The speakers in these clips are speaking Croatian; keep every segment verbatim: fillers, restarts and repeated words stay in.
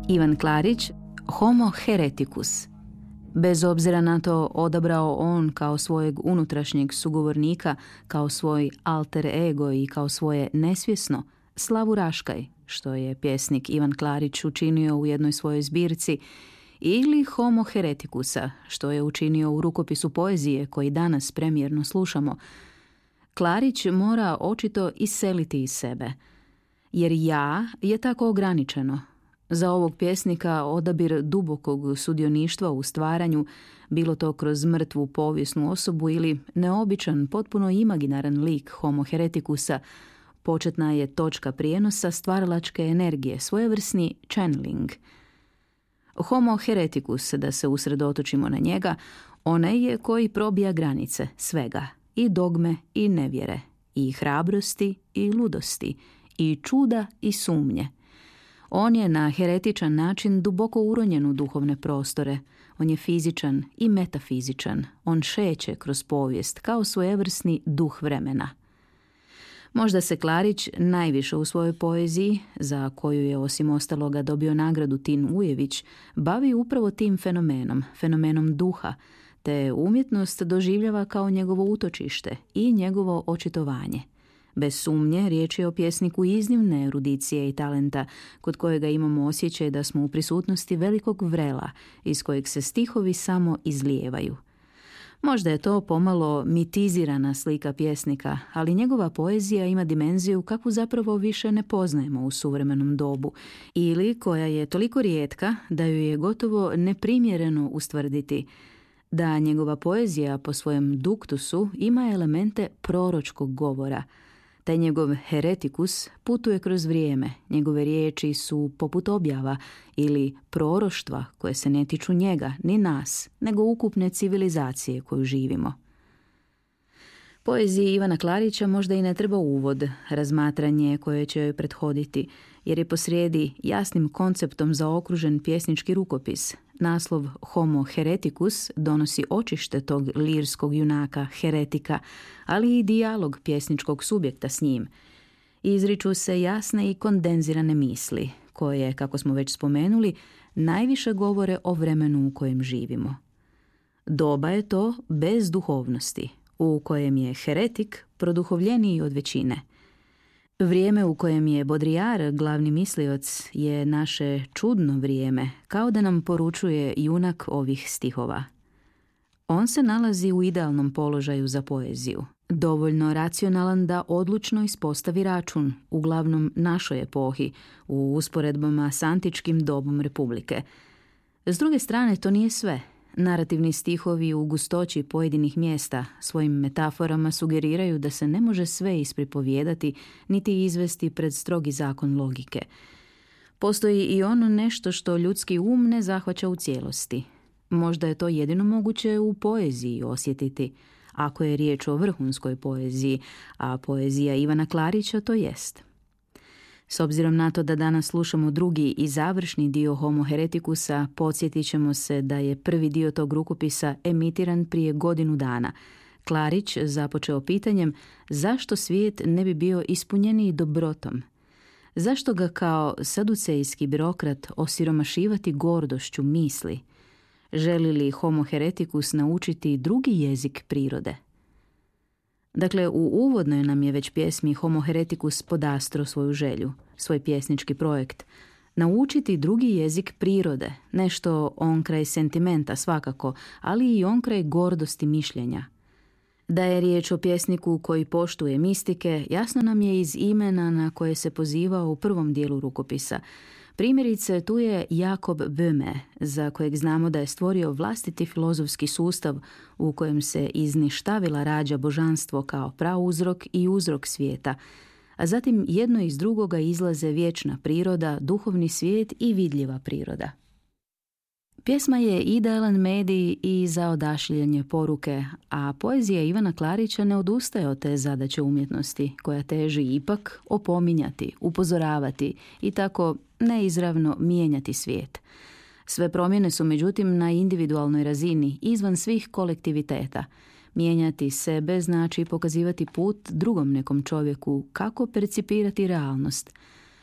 Ivan Klarić, Homo hereticus. Bez obzira na to odabrao on kao svojeg unutrašnjeg sugovornika, kao svoj alter ego i kao svoje nesvjesno Slavu Raškaj, što je pjesnik Ivan Klarić učinio u jednoj svojoj zbirci, ili Homo heretikusa, što je učinio u rukopisu poezije koji danas premijerno slušamo, Klarić mora očito iseliti iz sebe, jer ja je tako ograničeno. Za ovog pjesnika odabir dubokog sudioništva u stvaranju, bilo to kroz mrtvu povijesnu osobu ili neobičan, potpuno imaginaran lik Homo heretikusa, početna je točka prijenosa stvaralačke energije, svojevrsni channeling. Homo hereticus, da se usredotočimo na njega, onaj je koji probija granice svega, i dogme i nevjere, i hrabrosti i ludosti, i čuda i sumnje. On je na heretičan način duboko uronjen u duhovne prostore. On je fizičan i metafizičan. On šeće kroz povijest kao svojevrsni duh vremena. Možda se Klarić najviše u svojoj poeziji, za koju je osim ostaloga dobio nagradu Tin Ujević, bavi upravo tim fenomenom, fenomenom duha, te umjetnost doživljava kao njegovo utočište i njegovo očitovanje. Bez sumnje, riječ je o pjesniku iznimne erudicije i talenta, kod kojega imamo osjećaj da smo u prisutnosti velikog vrela, iz kojeg se stihovi samo izlijevaju. Možda je to pomalo mitizirana slika pjesnika, ali njegova poezija ima dimenziju kakvu zapravo više ne poznajemo u suvremenom dobu, ili koja je toliko rijetka da ju je gotovo neprimjereno ustvrditi, da njegova poezija po svojem duktusu ima elemente proročkog govora. Taj njegov heretikus putuje kroz vrijeme, njegove riječi su poput objava ili proroštva koje se ne tiču njega, ni nas, nego ukupne civilizacije koju živimo. Poeziji Ivana Klarića možda i ne treba uvod, razmatranje koje će joj prethoditi, jer je posrijedi jasnim konceptom zaokružen pjesnički rukopis. Naslov Homo hereticus donosi očište tog lirskog junaka, heretika, ali i dijalog pjesničkog subjekta s njim. Izriču se jasne i kondenzirane misli, koje, kako smo već spomenuli, najviše govore o vremenu u kojem živimo. Doba je to bez duhovnosti, u kojem je heretik produhovljeniji od većine. Vrijeme u kojem je Baudrillard glavni mislioc je naše čudno vrijeme, kao da nam poručuje junak ovih stihova. On se nalazi u idealnom položaju za poeziju, dovoljno racionalan da odlučno ispostavi račun, uglavnom našoj epohi, u usporedbama s antičkim dobom Republike. S druge strane, to nije sve. Narativni stihovi u gustoći pojedinih mjesta svojim metaforama sugeriraju da se ne može sve ispripovijedati niti izvesti pred strogi zakon logike. Postoji i ono nešto što ljudski um ne zahvaća u cijelosti. Možda je to jedino moguće u poeziji osjetiti, ako je riječ o vrhunskoj poeziji, a poezija Ivana Klarića to jest. S obzirom na to da danas slušamo drugi i završni dio Homo heretikusa, podsjetit ćemo se da je prvi dio tog rukopisa emitiran prije godinu dana. Klarić započeo pitanjem zašto svijet ne bi bio ispunjeniji dobrotom. Zašto ga kao saducejski birokrat osiromašivati gordošću misli? Želi li Homo hereticus naučiti drugi jezik prirode? Dakle, u uvodnoj nam je već pjesmi Homo hereticus podastro svoju želju, svoj pjesnički projekt. Naučiti drugi jezik prirode, nešto onkraj sentimenta svakako, ali i onkraj gordosti mišljenja. Da je riječ o pjesniku koji poštuje mistike, jasno nam je iz imena na koje se pozivao u prvom dijelu rukopisa. Primjerice, tu je Jakob Böhme, za kojeg znamo da je stvorio vlastiti filozofski sustav u kojem se iz ništavila rađa božanstvo kao prauzrok i uzrok svijeta, a zatim jedno iz drugoga izlaze vječna priroda, duhovni svijet i vidljiva priroda. Pjesma je idealan medij i za odašiljanje poruke, a poezija Ivana Klarića ne odustaje od te zadaće umjetnosti, koja teži ipak opominjati, upozoravati i tako neizravno mijenjati svijet. Sve promjene su međutim na individualnoj razini, izvan svih kolektiviteta. Mijenjati sebe znači pokazivati put drugom nekom čovjeku kako percipirati realnost.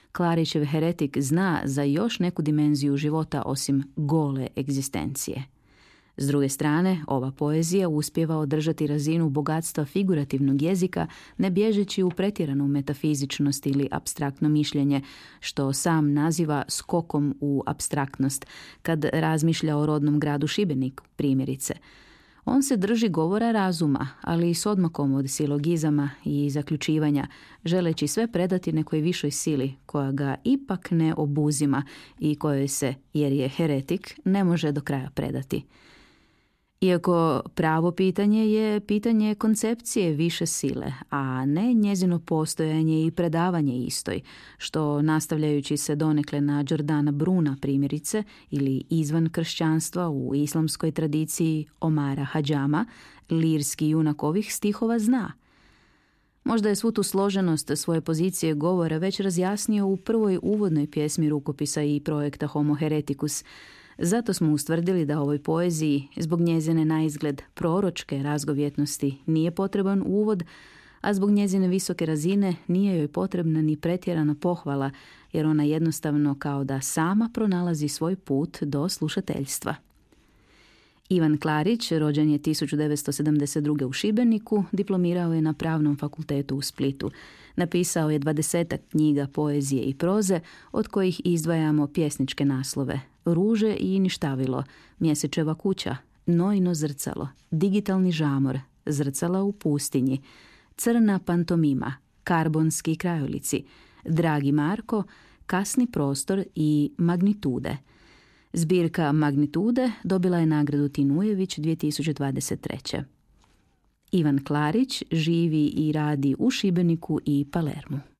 Klarićev heretik zna za još neku dimenziju života osim gole egzistencije. S druge strane, ova poezija uspijeva održati razinu bogatstva figurativnog jezika, ne bježeći u pretjeranu metafizičnost ili apstraktno mišljenje, što sam naziva skokom u apstraktnost, kad razmišlja o rodnom gradu Šibeniku, primjerice. On se drži govora razuma, ali i s odmakom od silogizama i zaključivanja, želeći sve predati nekoj višoj sili, koja ga ipak ne obuzima i kojoj se, jer je heretik, ne može do kraja predati. Iako pravo pitanje je pitanje koncepcije više sile, a ne njezino postojanje i predavanje istoj, što, nastavljajući se donekle na Giordana Bruna primjerice ili izvan kršćanstva u islamskoj tradiciji Omara Hadžama, lirski junak ovih stihova zna. Možda je svu tu složenost svoje pozicije govora već razjasnio u prvoj uvodnoj pjesmi rukopisa i projekta Homo Hereticus. Zato smo ustvrdili da ovoj poeziji, zbog njezine naizgled proročke razgovjetnosti, nije potreban uvod, a zbog njezine visoke razine nije joj potrebna ni pretjerana pohvala, jer ona jednostavno kao da sama pronalazi svoj put do slušateljstva. Ivan Klarić, rođen je tisuću devetsto sedamdeset druge. u Šibeniku, diplomirao je na Pravnom fakultetu u Splitu. Napisao je dvadesetak knjiga poezije i proze, od kojih izdvajamo pjesničke naslove: Ruže i ništavilo, Mjesečeva kuća, Nojino zrcalo, Digitalni žamor, Zrcala u pustinji, Crna pantomima, Karbonski krajolici, Dragi Marko, Kasni prostor i Magnitude. Zbirka Magnitude dobila je nagradu Tinujević dvije tisuće dvadeset treće. Ivan Klarić živi i radi u Šibeniku i Palermu.